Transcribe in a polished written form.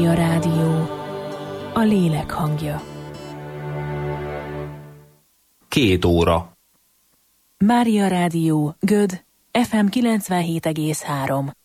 Mária Rádió, a lélek hangja. 2 óra. Mária Rádió, Göd, FM 97,3.